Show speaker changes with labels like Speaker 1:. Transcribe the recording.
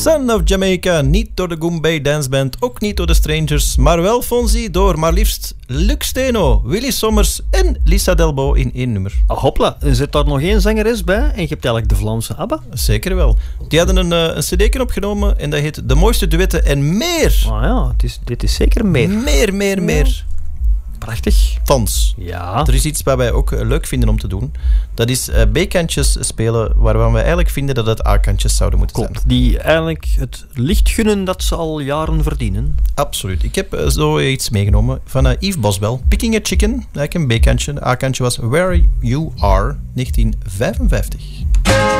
Speaker 1: Son of Jamaica, niet door de Goombay Dance Band, ook niet door de Strangers, maar wel Fonzie door maar liefst Luc Steno, Willy Sommers en Lisa Delbo in 1 nummer.
Speaker 2: Hopla, zit daar nog één zangeres bij? En je hebt eigenlijk de Vlaamse ABBA?
Speaker 1: Zeker wel. Die hadden een cd'tje opgenomen en dat heet De Mooiste Duetten en meer.
Speaker 2: Ah ja, dit is zeker meer.
Speaker 1: Meer.
Speaker 2: Prachtig.
Speaker 1: Fans.
Speaker 2: Ja.
Speaker 1: Er is iets wat wij ook leuk vinden om te doen. Dat is B-kantjes spelen waarvan wij eigenlijk vinden dat het A-kantjes zouden moeten zijn.
Speaker 2: Die eigenlijk het licht gunnen dat ze al jaren verdienen.
Speaker 1: Absoluut. Ik heb zo iets meegenomen van Yves Boswell. Picking a Chicken, eigenlijk een B-kantje. A-kantje was Where You Are, 1955.